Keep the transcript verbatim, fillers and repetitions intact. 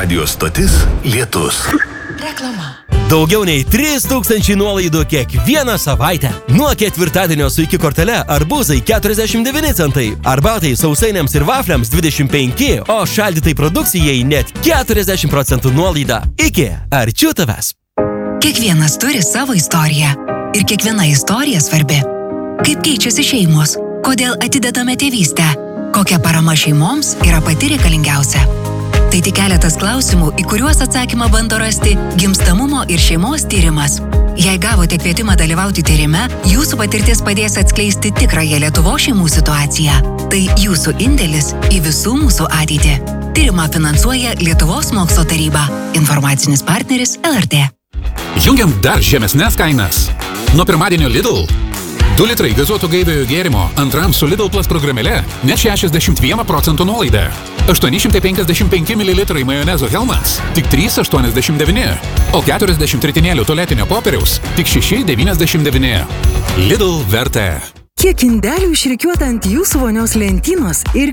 Radio stotis Lietus. Reklama. Daugiau nei trys tūkstančiai nuolaidų kiekvieną savaitę. Nuo ketvirtadienio su iki kortele arbūzai keturiasdešimt devyni centai, arbatai, sausainiams ir vafliams dvidešimt penki, o šaldytai produkcijai net keturiasdešimt procentų nuolaida. Iki, arčiu tavęs. Kiekvienas turi savo istoriją. Ir kiekviena istorija svarbi. Kaip keičiasi šeimos? Kodėl atidedame tėvystę? Kokia parama šeimoms yra pati reikalingiausia? Tai tik keletas klausimų, į kuriuos atsakymą bando rasti Gimstamumo ir šeimos tyrimas. Jei gavote kvietimą dalyvauti tyrime, jūsų patirtis padės atskleisti tikrąją Lietuvos šeimų situaciją. Tai jūsų indėlis į visų mūsų ateitį. Tyrimą finansuoja Lietuvos mokslo taryba. Informacinis partneris L R T. Jungiam dar žemesnes kainas. Nuo pirmadienio Lidl. du litrai gazuoto gaiviojo gėrimo antram su Lidl Plus programėle net šešiasdešimt vienas procentų nuolaida. aštuoni šimtai penkiasdešimt penki mililitrai majonezo Hellmann's tik trys aštuoniasdešimt devyni, o keturiasdešimt ritinėlių tualetinio popieriaus tik šeši devyniasdešimt devyni. Lidl vertė. Kiek indelių išrikiuota ant jūsų vonios lentynos ir